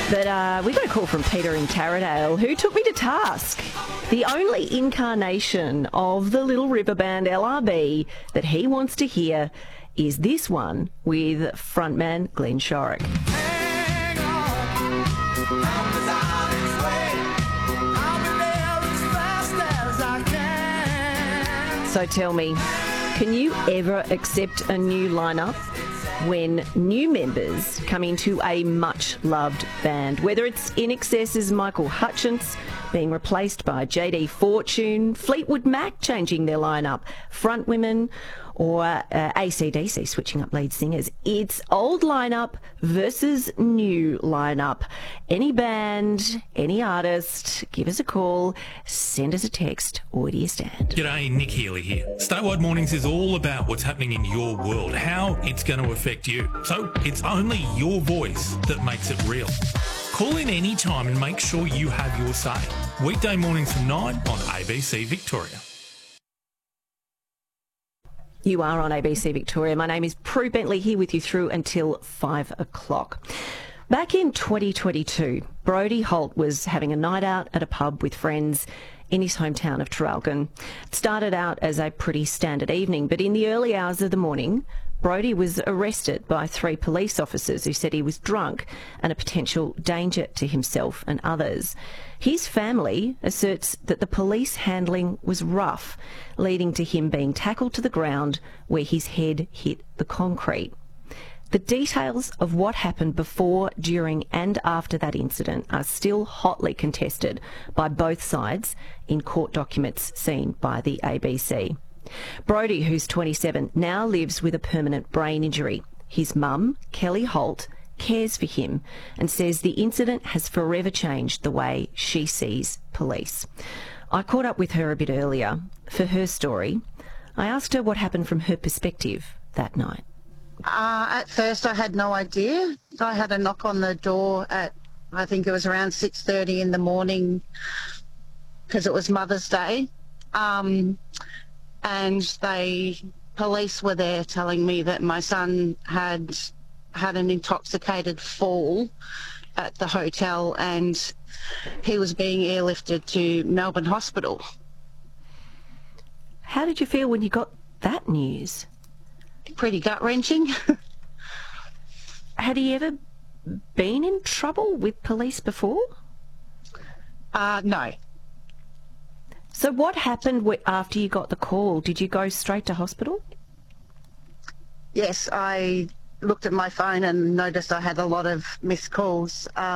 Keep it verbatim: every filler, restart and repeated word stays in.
But uh, we got a call from Peter in Taradale, who took me to task. The only incarnation of the Little River Band L R B that he wants to hear is this one with frontman Glenn Shorrock. Hang on, I'll be down this way. I'll be there as fast as I can. So tell me, can you ever accept a new lineup when new members come into a much-loved band? Whether it's I N X S's Michael Hutchence being replaced by J D Fortune, Fleetwood Mac changing their lineup, front women, or uh, A C D C switching up lead singers. It's old lineup versus new lineup. Any band, any artist, give us a call, send us a text. Where do you stand? G'day, Nick Healy here. Statewide Mornings is all about what's happening in your world, how it's going to affect you. So it's only your voice that makes it real. Call in any time and make sure you have your say. Weekday mornings from nine on A B C Victoria. You are on A B C Victoria. My name is Prue Bentley, here with you through until five o'clock. Back in twenty twenty-two, Brodie Holt was having a night out at a pub with friends in his hometown of Traralgon. It started out as a pretty standard evening, but in the early hours of the morning, Brodie was arrested by three police officers who said he was drunk and a potential danger to himself and others. His family asserts that the police handling was rough, leading to him being tackled to the ground where his head hit the concrete. The details of what happened before, during and after that incident are still hotly contested by both sides in court documents seen by the A B C. Brodie, who's twenty-seven, now lives with a permanent brain injury. His mum, Kelly Holt, cares for him and says the incident has forever changed the way she sees police. I caught up with her a bit earlier for her story. I asked her what happened from her perspective that night. Uh, at first I had no idea. I had a knock on the door at, I think it was around six thirty in the morning, because it was Mother's Day. Um, and they, police were there telling me that my son had had an intoxicated fall at the hotel and he was being airlifted to Melbourne Hospital. How did you feel when you got that news? Pretty gut-wrenching. Had he ever been in trouble with police before? Uh, no. So what happened wh- after you got the call? Did you go straight to hospital? Yes, I looked at my phone and noticed I had a lot of missed calls. Uh,